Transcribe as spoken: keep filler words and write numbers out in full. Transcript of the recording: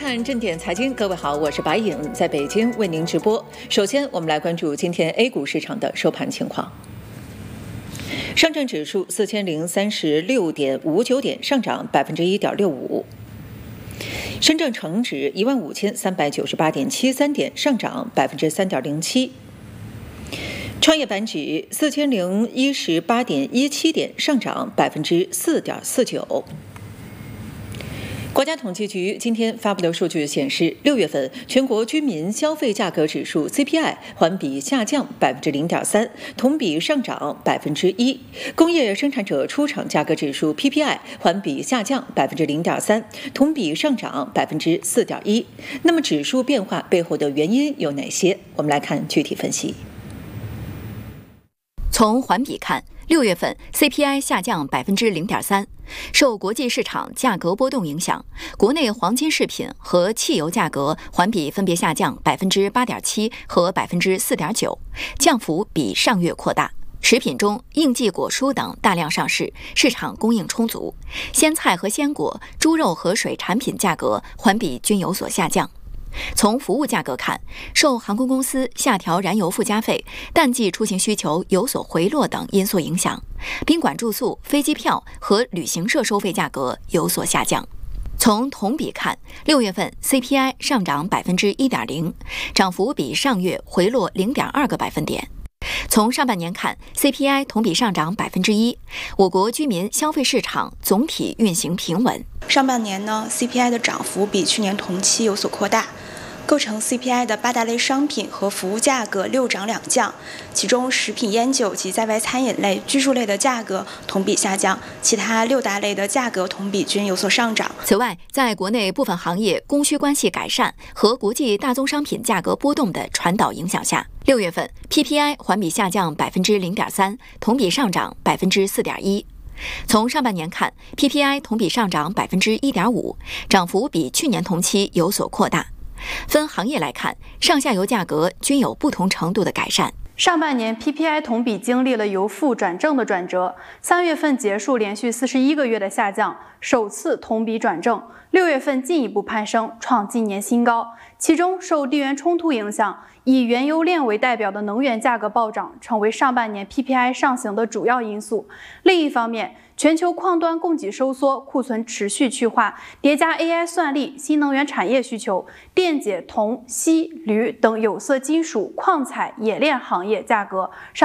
看正点财经，各位好，我是白颖，在北京为您直播。首先，我们来关注今天 A 股市场的收盘情况。上证指数四千零三十六点五九点，上涨百分之一点六五。深证成指一万五千三百九十八点七三点，上涨百分之三点零七。创业板指四千零一十八点一七点，上涨百分之四点四九。国家统计局今天发布的数据显示，六月份全国居民消费价格指数 C P I 环比下降百分之零点三，同比上涨百分之一；工业生产者出厂价格指数 P P I 环比下降百分之零点三，同比上涨百分之四点一。那么，指数变化背后的原因有哪些？我们来看具体分析。 从环比看，六月份 C P I 下降百分之零点三，受国际市场价格波动影响，国内黄金饰品和汽油价格环比分别下降百分之八点七和百分之四点九，降幅比上月扩大。食品中，应季果蔬等大量上市，市场供应充足；鲜菜和鲜果、猪肉和水产品价格环比均有所下降。从服务价格看，受航空公司下调燃油附加费、淡季出行需求有所回落等因素影响，宾馆住宿、飞机票和旅行社收费价格有所下降。从同比看，六月份 C P I 上涨百分之一点零，涨幅比上月回落零点二个百分点。从上半年看 ，C P I 同比上涨百分之一，我国居民消费市场总体运行平稳。 上半年呢 ，C P I 的涨幅比去年同期有所扩大。构成 C P I 的八大类商品和服务价格六涨两降，其中食品烟酒及在外餐饮类、居住类的价格同比下降，其他六大类的价格同比均有所上涨。 此外，在国内部分行业供需关系改善和国际大宗商品价格波动的传导影响下，六月份 P P I 环比下降百分之零点三，同比上涨百分之四点一。从上半年看 ，P P I 同比上涨百分之一点五，涨幅比去年同期有所扩大。分行业来看，上下游价格均有不同程度的改善。 上半年 P P I 同比经历了由负转正的转折，三月份结束连续四十一个月的下降，首次同比转正。六月份进一步攀升，创今年新高。其中受地缘冲突影响，以原油链为代表的能源价格暴涨，成为上半年 P P I 上行的主要因素。另一方面，全球矿端供给收缩，库存持续去化，叠加 A I 算力、新能源产业需求，电解、铜、锡、铝等有色金属、矿采、冶炼行业价格上